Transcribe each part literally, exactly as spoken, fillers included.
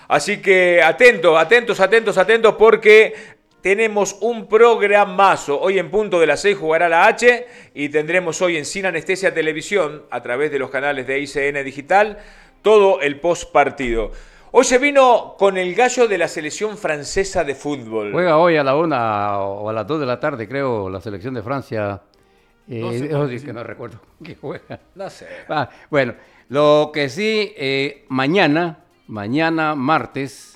Así que atentos, atentos, atentos, atentos, porque tenemos un programazo. Hoy en punto de las seis jugará la H y tendremos hoy en Sin Anestesia Televisión, a través de los canales de I C N Digital, todo el post partido. Hoy se vino con el gallo de la selección francesa de fútbol. Juega hoy a la una o a las dos de la tarde, creo, la selección de Francia. Eh, no sé, oh, sí, que no recuerdo qué juega. No sé. Ah, bueno, lo que sí, eh, mañana, mañana martes,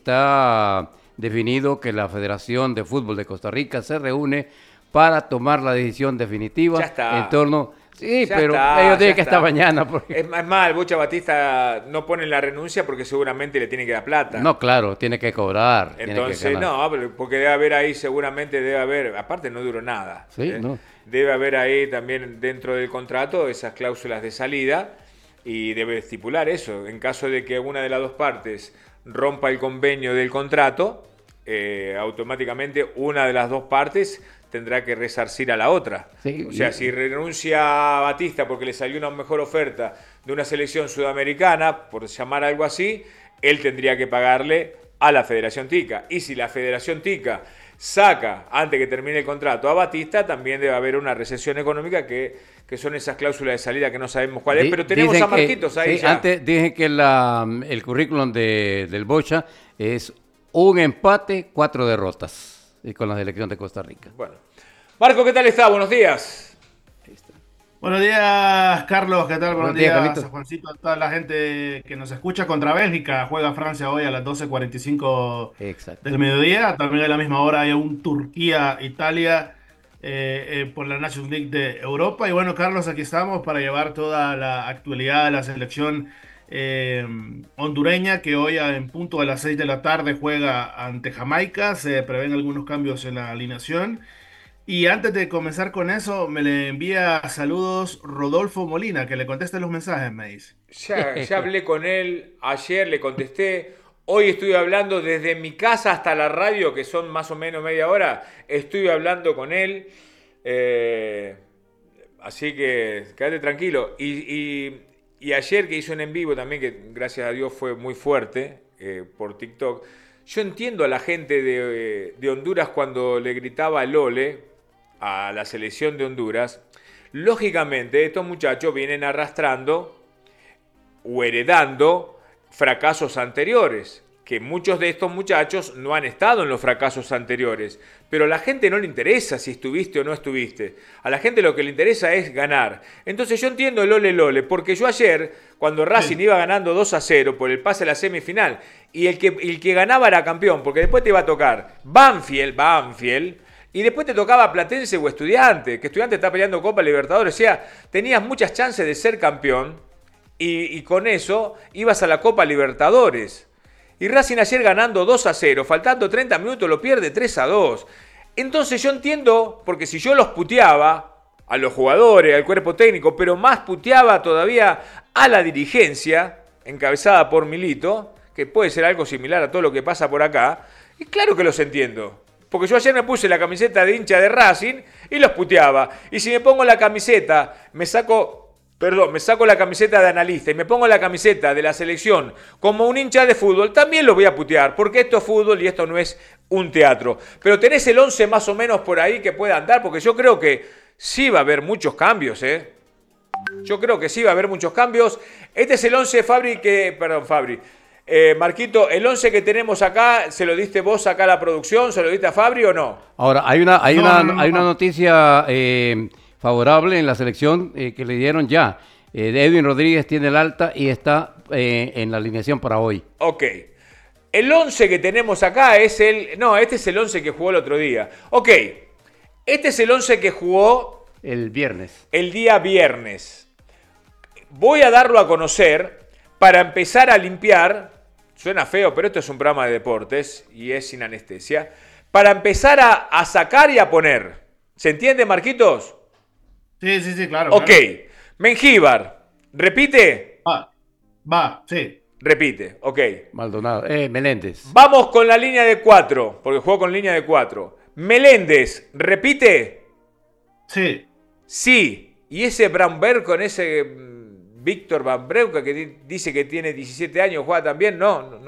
está definido que la Federación de Fútbol de Costa Rica se reúne para tomar la decisión definitiva ya está. en torno... Sí, ya pero está, ellos tienen que está. estar mañana. Porque... Es más, el Bocha Batista no pone la renuncia porque seguramente le tiene que dar plata. No, claro, tiene que cobrar. Entonces, tiene que no, porque debe haber ahí, seguramente debe haber, aparte no duró nada. Sí, ¿eh? no. Debe haber ahí también dentro del contrato esas cláusulas de salida y debe estipular eso. En caso de que una de las dos partes rompa el convenio del contrato, eh, automáticamente una de las dos partes tendrá que resarcir a la otra. Sí, o sea, y... si renuncia a Batista porque le salió una mejor oferta de una selección sudamericana, por llamar algo así, él tendría que pagarle a la Federación Tica. Y si la Federación Tica saca, antes que termine el contrato, a Batista, también debe haber una recesión económica que, que son esas cláusulas de salida que no sabemos cuál es, pero tenemos dicen a Marquitos que, ahí sí, ya. Antes dije que la, el currículum de, del Bocha es un empate, cuatro derrotas. Y con la selección de Costa Rica. Bueno. Marco, ¿qué tal está? Buenos días. Buenos días, Carlos. ¿Qué tal? Buenos, Buenos días, días a Juancito, a toda la gente que nos escucha. Contra Bélgica juega Francia hoy a las doce cuarenta y cinco del mediodía. También a la misma hora hay un Turquía-Italia eh, eh, por la Nations League de Europa. Y bueno, Carlos, aquí estamos para llevar toda la actualidad de la selección Eh, hondureña, que hoy en punto a las seis de la tarde juega ante Jamaica. Se prevén algunos cambios en la alineación. Y antes de comenzar con eso, me le envía saludos Rodolfo Molina, que le conteste los mensajes, me dice. Ya, ya hablé con él, ayer le contesté, hoy estoy hablando desde mi casa hasta la radio, que son más o menos media hora, estoy hablando con él, eh, así que quédate tranquilo. Y... y Y ayer que hizo un en vivo también, que gracias a Dios fue muy fuerte, eh, por TikTok. Yo entiendo a la gente de, de Honduras cuando le gritaba Lole a la selección de Honduras. Lógicamente, estos muchachos vienen arrastrando o heredando fracasos anteriores, que muchos de estos muchachos no han estado en los fracasos anteriores, pero a la gente no le interesa si estuviste o no estuviste. A la gente lo que le interesa es ganar. Entonces yo entiendo el ole lole, porque yo ayer, cuando Racing sí. iba ganando dos a cero por el pase a la semifinal, y el que, el que ganaba era campeón, porque después te iba a tocar Banfield, Banfield, y después te tocaba Platense o Estudiante, que Estudiante está peleando Copa Libertadores, o sea, tenías muchas chances de ser campeón, y, y con eso ibas a la Copa Libertadores. Y Racing ayer ganando dos a cero, faltando treinta minutos lo pierde tres a dos. Entonces yo entiendo, porque si yo los puteaba a los jugadores, al cuerpo técnico, pero más puteaba todavía a la dirigencia, encabezada por Milito, que puede ser algo similar a todo lo que pasa por acá, y claro que los entiendo. Porque yo ayer me puse la camiseta de hincha de Racing y los puteaba. Y si me pongo la camiseta, me saco... Perdón, me saco la camiseta de analista y me pongo la camiseta de la selección como un hincha de fútbol, también lo voy a putear, porque esto es fútbol y esto no es un teatro. Pero tenés el once más o menos por ahí que pueda andar, porque yo creo que sí va a haber muchos cambios, ¿eh? Yo creo que sí va a haber muchos cambios. Este es el once Fabri que... Perdón, Fabri. Eh, Marquito, el once que tenemos acá, ¿se lo diste vos acá a la producción? ¿Se lo diste a Fabri o no? Ahora, hay una, hay no, una, no, no, hay no. una noticia... Eh... favorable en la selección eh, que le dieron ya. Eh, Edwin Rodríguez tiene el alta y está eh, en la alineación para hoy. Ok. El once que tenemos acá es el... No, este es el once que jugó el otro día. Ok. Este es el once que jugó... El viernes. El día viernes. Voy a darlo a conocer para empezar a limpiar... Suena feo, pero esto es un programa de deportes y es sin anestesia. Para empezar a, a sacar y a poner. ¿Se entiende, Marquitos? Sí, sí, sí, claro. Ok, claro. Mengíbar, ¿repite? Va, va, sí. Repite, ok. Maldonado, eh, Meléndez. Vamos con la línea de cuatro, porque juego con línea de cuatro. Meléndez, ¿repite? Sí. Sí. Y ese Bramberg con ese Víctor Van Breuca que dice que tiene diecisiete años, ¿juega también? No, no.